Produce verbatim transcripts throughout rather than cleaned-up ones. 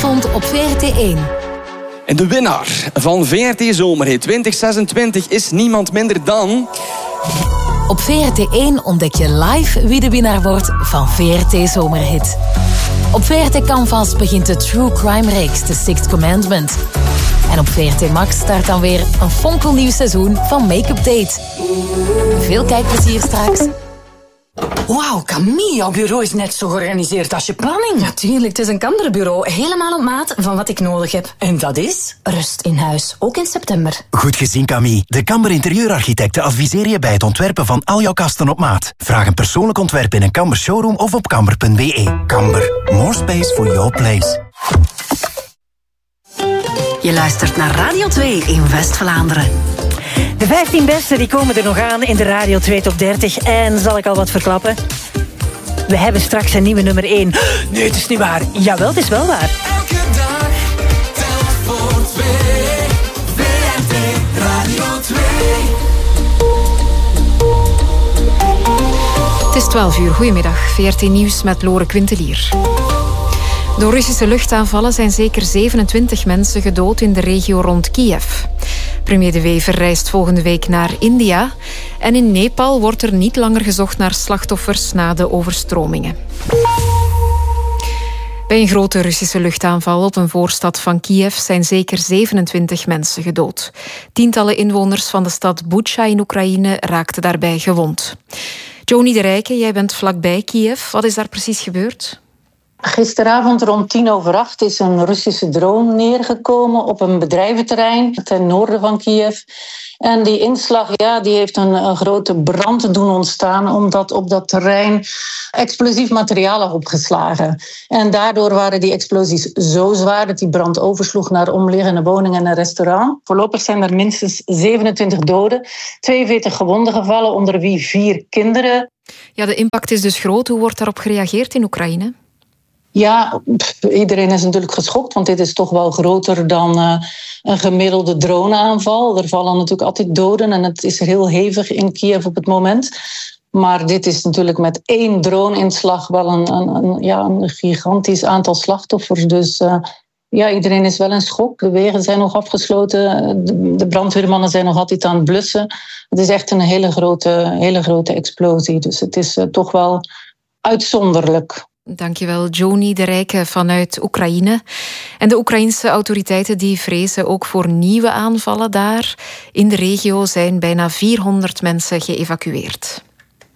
Gisteravond op V R T één. En de winnaar van V R T Zomerhit twintig zesentwintig is niemand minder dan... Op V R T één ontdek je live wie de winnaar wordt van V R T Zomerhit. Op V R T Canvas begint de True Crime reeks The Sixth Commandment. En op V R T Max start dan weer een fonkelnieuw seizoen van Make-up Date. Veel kijkplezier straks. Wauw, Camille, jouw bureau is net zo georganiseerd als je planning. Natuurlijk, het is een Kamberbureau. Helemaal op maat van wat ik nodig heb. En dat is? Rust in huis, ook in september. Goed gezien, Camille. De Kamber Interieurarchitecten adviseren je bij het ontwerpen van al jouw kasten op maat. Vraag een persoonlijk ontwerp in een Kamber showroom of op kamber punt b e. Kamber, more space for your place. Je luistert naar Radio twee in West-Vlaanderen. De vijftien beste die komen er nog aan in de Radio twee Top dertig. En zal ik al wat verklappen? We hebben straks een nieuwe nummer één. Nee, het is niet waar. Jawel, het is wel waar. Elke dag telt voor twee. V R T Radio twee. Het is twaalf uur. Goedemiddag. V R T Nieuws met Lore Quintelier. Door Russische luchtaanvallen zijn zeker zevenentwintig mensen gedood in de regio rond Kiev. Premier De Wever reist volgende week naar India. En in Nepal wordt er niet langer gezocht naar slachtoffers na de overstromingen. Bij een grote Russische luchtaanval op een voorstad van Kiev zijn zeker zevenentwintig mensen gedood. Tientallen inwoners van de stad Bucha in Oekraïne raakten daarbij gewond. Joni de Rijke, jij bent vlakbij Kiev. Wat is daar precies gebeurd? Gisteravond rond tien over acht is een Russische drone neergekomen op een bedrijventerrein ten noorden van Kiev. En die inslag ja, die heeft een, een grote brand doen ontstaan, omdat op dat terrein explosief materiaal lag opgeslagen. En daardoor waren die explosies zo zwaar dat die brand oversloeg naar omliggende woningen en een restaurant. Voorlopig zijn er minstens zevenentwintig doden, tweeënveertig gewonden gevallen, onder wie vier kinderen. Ja, de impact is dus groot. Hoe wordt daarop gereageerd in Oekraïne? Ja, pff, iedereen is natuurlijk geschokt, want dit is toch wel groter dan uh, een gemiddelde droneaanval. Er vallen natuurlijk altijd doden en het is heel hevig in Kiev op het moment. Maar dit is natuurlijk met één drone-inslag wel een, een, een, ja, een gigantisch aantal slachtoffers. Dus uh, ja, iedereen is wel in schok. De wegen zijn nog afgesloten, de, de brandweermannen zijn nog altijd aan het blussen. Het is echt een hele grote, hele grote explosie, dus het is uh, toch wel uitzonderlijk. Dankjewel, Joni de Rijke vanuit Oekraïne. En de Oekraïnse autoriteiten die vrezen ook voor nieuwe aanvallen daar. In de regio zijn bijna vierhonderd mensen geëvacueerd.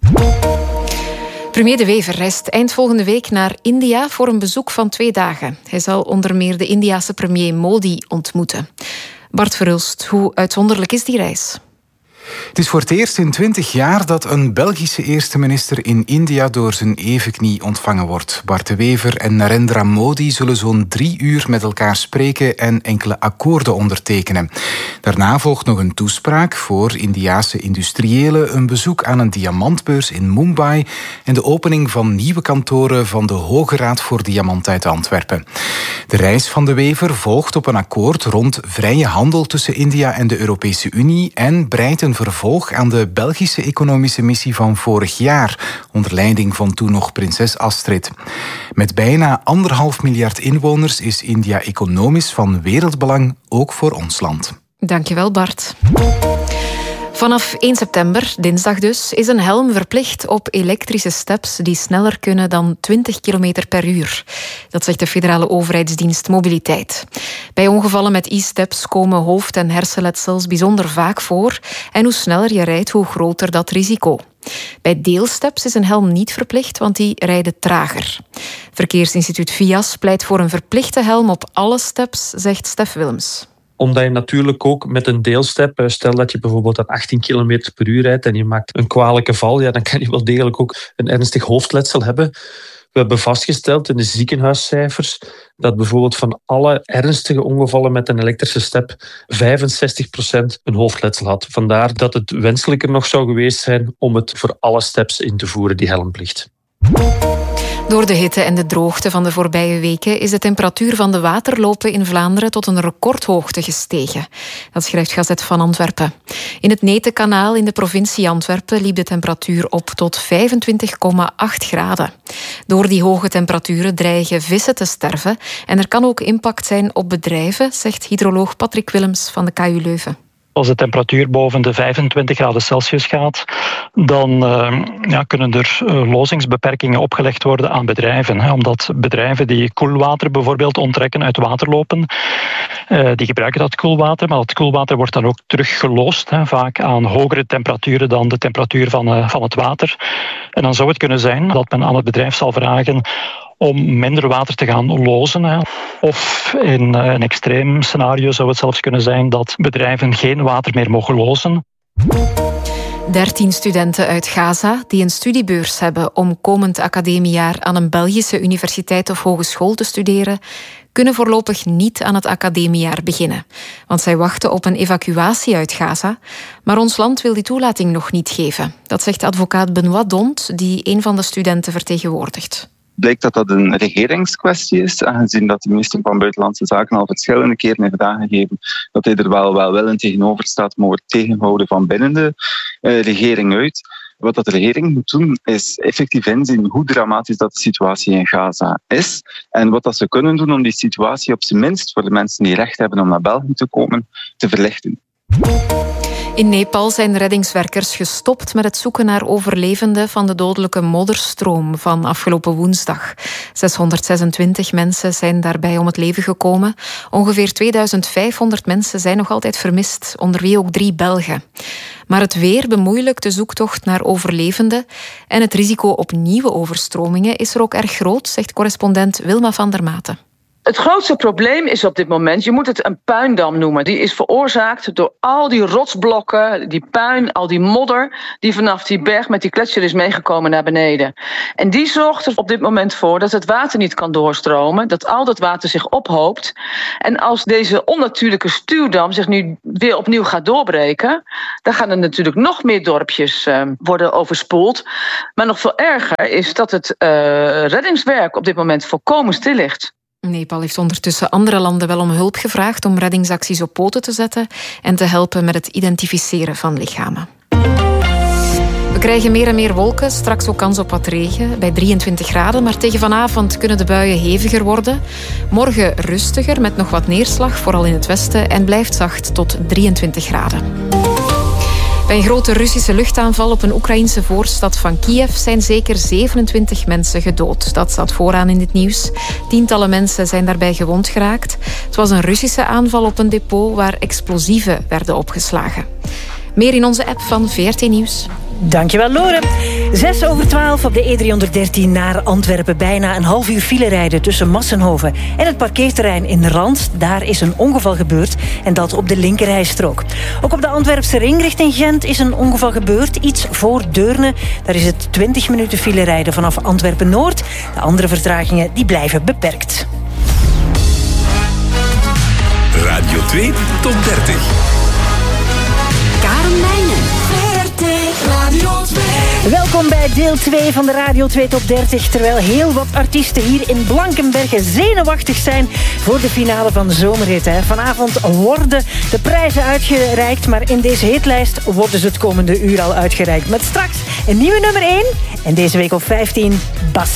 Premier De Wever reist eind volgende week naar India voor een bezoek van twee dagen. Hij zal onder meer de Indiase premier Modi ontmoeten. Bart Verhulst, hoe uitzonderlijk is die reis? Het is voor het eerst in twintig jaar dat een Belgische eerste minister in India door zijn evenknie ontvangen wordt. Bart De Wever en Narendra Modi zullen zo'n drie uur met elkaar spreken en enkele akkoorden ondertekenen. Daarna volgt nog een toespraak voor Indiase industriëlen, een bezoek aan een diamantbeurs in Mumbai en de opening van nieuwe kantoren van de Hoge Raad voor Diamant uit Antwerpen. De reis van De Wever volgt op een akkoord rond vrije handel tussen India en de Europese Unie en breidt een vervolg aan de Belgische economische missie van vorig jaar, onder leiding van toen nog prinses Astrid. Met bijna anderhalf miljard inwoners is India economisch van wereldbelang, ook voor ons land. Dankjewel, Bart. Vanaf één september, dinsdag dus, is een helm verplicht op elektrische steps die sneller kunnen dan twintig kilometer per uur. Dat zegt de federale overheidsdienst Mobiliteit. Bij ongevallen met e-steps komen hoofd- en hersenletsels bijzonder vaak voor. En hoe sneller je rijdt, hoe groter dat risico. Bij deelsteps is een helm niet verplicht, want die rijden trager. Verkeersinstituut V I A S pleit voor een verplichte helm op alle steps, zegt Stef Willems. Omdat je natuurlijk ook met een deelstep, stel dat je bijvoorbeeld aan achttien kilometer per uur rijdt en je maakt een kwalijke val, ja, dan kan je wel degelijk ook een ernstig hoofdletsel hebben. We hebben vastgesteld in de ziekenhuiscijfers dat bijvoorbeeld van alle ernstige ongevallen met een elektrische step vijfenzestig procent een hoofdletsel had. Vandaar dat het wenselijker nog zou geweest zijn om het voor alle steps in te voeren, die helmplicht. Door de hitte en de droogte van de voorbije weken is de temperatuur van de waterlopen in Vlaanderen tot een recordhoogte gestegen. Dat schrijft Gazet van Antwerpen. In het Netenkanaal in de provincie Antwerpen liep de temperatuur op tot vijfentwintig komma acht graden. Door die hoge temperaturen dreigen vissen te sterven en er kan ook impact zijn op bedrijven, zegt hydroloog Patrick Willems van de K U Leuven. Als de temperatuur boven de vijfentwintig graden Celsius gaat, dan uh, ja, kunnen er uh, lozingsbeperkingen opgelegd worden aan bedrijven. Hè, omdat bedrijven die koelwater bijvoorbeeld onttrekken uit waterlopen, uh, die gebruiken dat koelwater, maar dat koelwater wordt dan ook teruggeloosd, hè, vaak aan hogere temperaturen dan de temperatuur van, uh, van het water. En dan zou het kunnen zijn dat men aan het bedrijf zal vragen om minder water te gaan lozen. Hè. Of in een extreem scenario zou het zelfs kunnen zijn dat bedrijven geen water meer mogen lozen. Dertien studenten uit Gaza die een studiebeurs hebben om komend academiejaar aan een Belgische universiteit of hogeschool te studeren, kunnen voorlopig niet aan het academiejaar beginnen. Want zij wachten op een evacuatie uit Gaza. Maar ons land wil die toelating nog niet geven. Dat zegt advocaat Benoit Dont, die een van de studenten vertegenwoordigt. Blijkt dat dat een regeringskwestie is, aangezien dat de minister van Buitenlandse Zaken al verschillende keren heeft aangegeven dat hij er wel welwillend tegenover staat, maar het tegenhouden van binnen de uh, regering uit. Wat dat de regering moet doen, is effectief inzien hoe dramatisch dat de situatie in Gaza is en wat dat ze kunnen doen om die situatie op zijn minst voor de mensen die recht hebben om naar België te komen, te verlichten. In Nepal zijn reddingswerkers gestopt met het zoeken naar overlevenden van de dodelijke modderstroom van afgelopen woensdag. zeshonderdzesentwintig mensen zijn daarbij om het leven gekomen. Ongeveer tweeduizend vijfhonderd mensen zijn nog altijd vermist, onder wie ook drie Belgen. Maar het weer bemoeilijkt de zoektocht naar overlevenden en het risico op nieuwe overstromingen is er ook erg groot, zegt correspondent Wilma van der Maten. Het grootste probleem is op dit moment, je moet het een puindam noemen. Die is veroorzaakt door al die rotsblokken, die puin, al die modder die vanaf die berg met die gletsjer is meegekomen naar beneden. En die zorgt er op dit moment voor dat het water niet kan doorstromen, dat al dat water zich ophoopt. En als deze onnatuurlijke stuwdam zich nu weer opnieuw gaat doorbreken, dan gaan er natuurlijk nog meer dorpjes uh, worden overspoeld. Maar nog veel erger is dat het uh, reddingswerk op dit moment volkomen stil ligt. Nepal heeft ondertussen andere landen wel om hulp gevraagd om reddingsacties op poten te zetten en te helpen met het identificeren van lichamen. We krijgen meer en meer wolken, straks ook kans op wat regen, bij drieëntwintig graden. Maar tegen vanavond kunnen de buien heviger worden. Morgen rustiger, met nog wat neerslag, vooral in het westen, en blijft zacht tot drieëntwintig graden. Bij een grote Russische luchtaanval op een Oekraïnse voorstad van Kiev zijn zeker zevenentwintig mensen gedood. Dat staat vooraan in dit nieuws. Tientallen mensen zijn daarbij gewond geraakt. Het was een Russische aanval op een depot waar explosieven werden opgeslagen. Meer in onze app van V R T Nieuws. Dankjewel, Lore. Zes over twaalf op de E driehonderddertien naar Antwerpen. Bijna een half uur file rijden tussen Massenhoven en het parkeerterrein in Rand. Daar is een ongeval gebeurd en dat op de linkerrijstrook. Ook op de Antwerpse ring richting Gent is een ongeval gebeurd. Iets voor Deurne. Daar is het twintig minuten file rijden vanaf Antwerpen-Noord. De andere vertragingen die blijven beperkt. Radio twee Top dertig. Karen Meijnen. Radio twee. Welkom bij deel twee van de Radio twee Top dertig. Terwijl heel wat artiesten hier in Blankenberge zenuwachtig zijn voor de finale van de Zomerhit. Hè. Vanavond worden de prijzen uitgereikt, maar in deze hitlijst worden ze het komende uur al uitgereikt. Met straks een nieuwe nummer één en deze week op vijftien, Bassi.